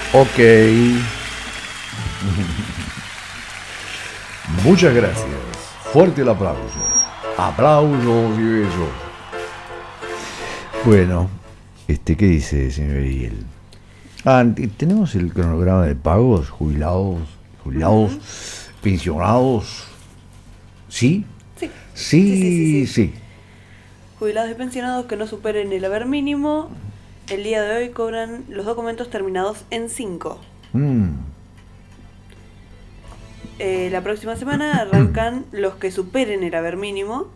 Ok. Muchas gracias. Fuerte el aplauso. Aplausos y besos. Bueno, ¿qué dice, señor Ariel? Tenemos el cronograma de pagos, jubilados, pensionados. ¿Sí? Sí. Jubilados y pensionados que no superen el haber mínimo, el día de hoy cobran los documentos terminados en 5. La próxima semana arrancan los que superen el haber mínimo.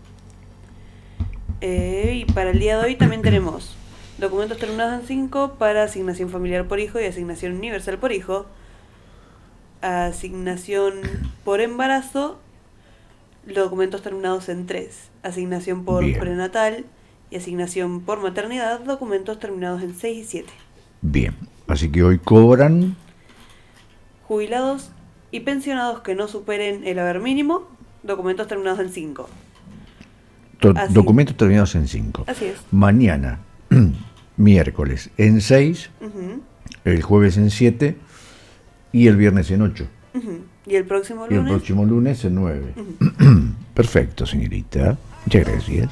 Y para el día de hoy también tenemos documentos terminados en 5 para asignación familiar por hijo y asignación universal por hijo, asignación por embarazo, documentos terminados en 3, asignación por prenatal y asignación por maternidad, documentos terminados en 6 y 7. Bien, así que hoy cobran jubilados y pensionados que no superen el haber mínimo, documentos terminados en 5. Documentos terminados en 5. Así es. Mañana, miércoles en 6, el jueves en 7 y el viernes en 8. Y el próximo lunes. Y el próximo lunes en 9. Perfecto, señorita. Muchas gracias.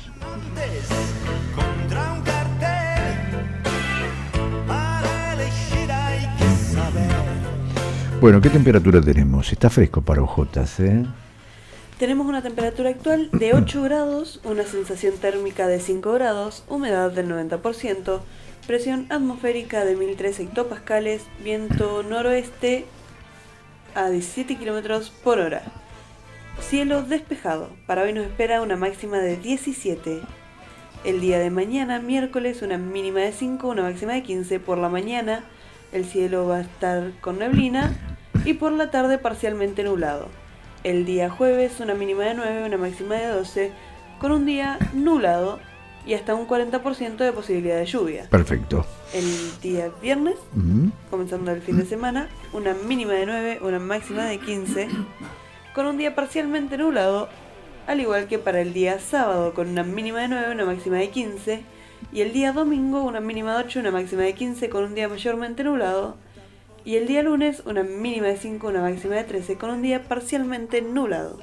Bueno, ¿qué temperatura tenemos? Está fresco para Ojotas, ¿eh? Tenemos una temperatura actual de 8 grados, una sensación térmica de 5 grados, humedad del 90%, presión atmosférica de 1003 hectopascales, viento noroeste a 17 kilómetros por hora. Cielo despejado. Para hoy nos espera una máxima de 17. El día de mañana, miércoles, una mínima de 5, una máxima de 15. Por la mañana, el cielo va a estar con neblina y por la tarde parcialmente nublado. El día jueves, una mínima de 9, una máxima de 12, con un día nublado y hasta un 40% de posibilidad de lluvia. Perfecto. El día viernes, comenzando el fin de semana, una mínima de 9, una máxima de 15, con un día parcialmente nublado, al igual que para el día sábado, con una mínima de 9, una máxima de 15, y el día domingo, una mínima de 8, una máxima de 15, con un día mayormente nublado, y el día lunes, una mínima de 5, una máxima de 13, con un día parcialmente nublado.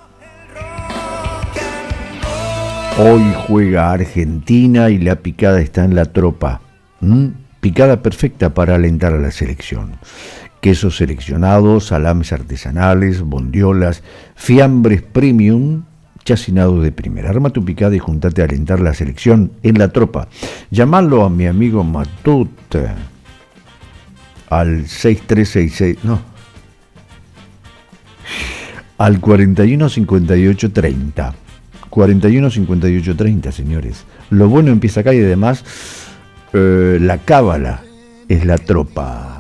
Hoy juega Argentina y la picada está en la tropa. Picada perfecta para alentar a la selección. Quesos seleccionados, salames artesanales, bondiolas, fiambres premium, chacinados de primera. Arma tu picada y juntate a alentar la selección en la tropa. Llamalo a mi amigo Matut al 6366, no, al 415830. 415830, señores. Lo bueno empieza acá y además la cábala es la tropa.